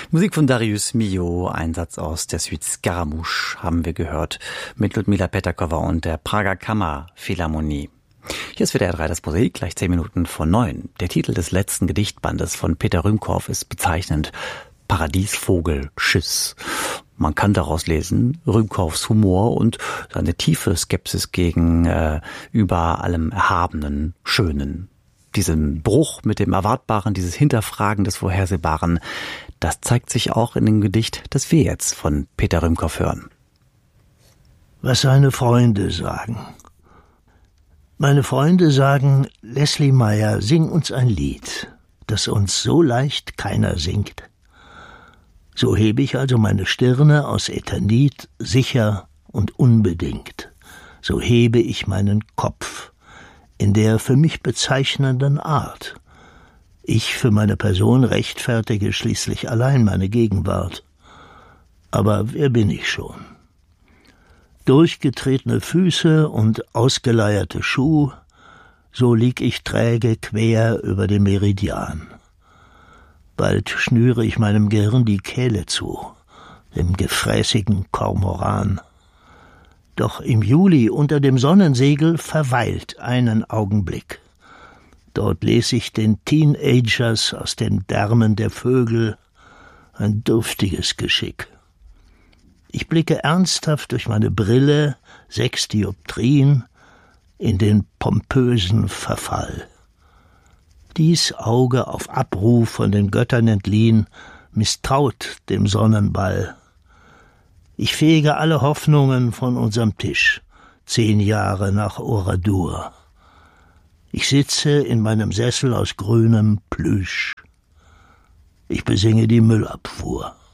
Musik von Darius Milhaud, ein Satz aus der Suite Scaramouche haben wir gehört, mit Ludmila Peterkova und der Prager Kammerphilharmonie. Hier ist WDR 3 das Prosaik, gleich 10 Minuten vor 9. Der Titel des letzten Gedichtbandes von Peter Rühmkorff ist bezeichnend: Paradiesvogel, Tschüss. Man kann daraus lesen, Rühmkorffs Humor und seine tiefe Skepsis gegenüber allem Erhabenen, Schönen. Diesen Bruch mit dem Erwartbaren, dieses Hinterfragen des Vorhersehbaren, das zeigt sich auch in dem Gedicht, das wir jetzt von Peter Rühmkorff hören. Was seine Freunde sagen. Meine Freunde sagen: Leslie Meyer, sing uns ein Lied, das uns so leicht keiner singt. So hebe ich also meine Stirne aus Eternit, sicher und unbedingt. So hebe ich meinen Kopf in der für mich bezeichnenden Art. Ich für meine Person rechtfertige schließlich allein meine Gegenwart. Aber wer bin ich schon? Durchgetretene Füße und ausgeleierte Schuh, so lieg ich träge quer über dem Meridian. Bald schnüre ich meinem Gehirn die Kehle zu, dem gefräßigen Kormoran. Doch im Juli unter dem Sonnensegel verweilt einen Augenblick. Dort lese ich den Teenagers aus den Därmen der Vögel, ein dürftiges Geschick. Ich blicke ernsthaft durch meine Brille, 6 Dioptrien, in den pompösen Verfall. Dies Auge auf Abruf von den Göttern entliehen, misstraut dem Sonnenball. Ich fege alle Hoffnungen von unserem Tisch, 10 Jahre nach Oradour. Ich sitze in meinem Sessel aus grünem Plüsch. Ich besinge die Müllabfuhr.